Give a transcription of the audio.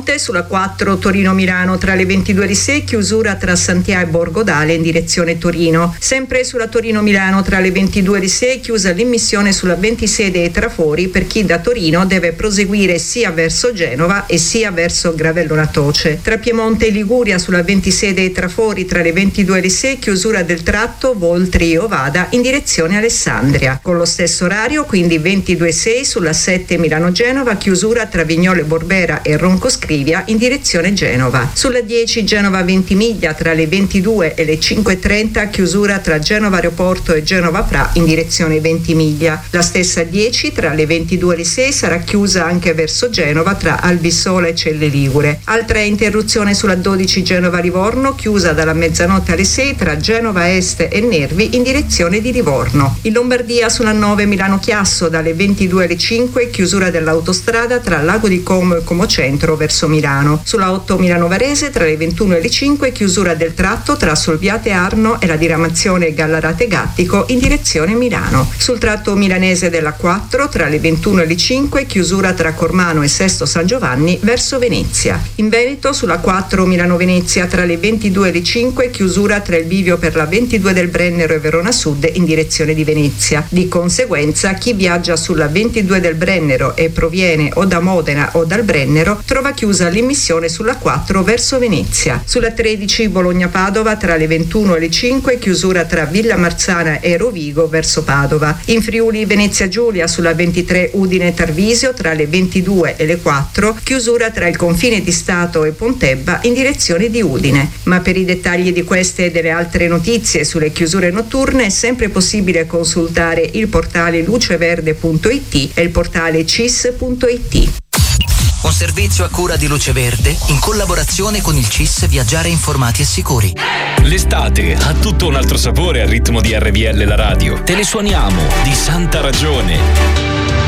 Piemonte sulla 4 Torino-Milano tra le 22:06, chiusura tra Santià e Borgodale in direzione Torino. Sempre sulla Torino-Milano tra le 22:06, chiusa l'immissione sulla 26 dei Trafori per chi da Torino deve proseguire sia verso Genova e sia verso Gravellona Toce. Tra Piemonte e Liguria sulla 26 dei Trafori tra le 22:06, chiusura del tratto Voltri-Ovada in direzione Alessandria. Con lo stesso orario, quindi 22:06 sulla 7 Milano-Genova, chiusura tra Vignole Borbera e Ronco Scrivia in direzione Genova. Sulla 10 Genova-Ventimiglia tra le 22 e le 5:30, chiusura tra Genova Aeroporto e Genova Pra in direzione Ventimiglia. La stessa 10 tra le 22 e le 6 sarà chiusa anche verso Genova tra Albisola e Celle Ligure. Altra interruzione sulla 12 Genova-Livorno, chiusa dalla mezzanotte alle 6 tra Genova Est e Nervi in direzione di Livorno. In Lombardia sulla 9 Milano-Chiasso dalle 22 alle 5, chiusura dell'autostrada tra Lago di Como e Como Centro verso Milano. Sulla 8 Milano-Varese tra le 21 e le 5, chiusura del tratto tra Solviate Arno e la diramazione Gallarate Gattico in direzione Milano. Sul tratto milanese della 4 tra le 21 e le 5, chiusura tra Cormano e Sesto San Giovanni verso Venezia. In Veneto sulla 4 Milano-Venezia tra le 22 e le 5, chiusura tra il bivio per la 22 del Brennero e Verona Sud in direzione di Venezia. Di conseguenza chi viaggia sulla 22 del Brennero e proviene o da Modena o dal Brennero trova chiusa l'immissione sulla 4 verso Venezia. Sulla 13 Bologna-Padova tra le 21 e le 5, chiusura tra Villa Marzana e Rovigo verso Padova. In Friuli Venezia Giulia sulla 23 Udine-Tarvisio tra le 22 e le 4, chiusura tra il confine di Stato e Pontebba in direzione di Udine. Ma per i dettagli di queste e delle altre notizie sulle chiusure notturne è sempre possibile consultare il portale luceverde.it e il portale cis.it. Un servizio a cura di Luce Verde in collaborazione con il CIS Viaggiare Informati e Sicuri. L'estate ha tutto un altro sapore al ritmo di RVL la radio. Te ne suoniamo di santa ragione.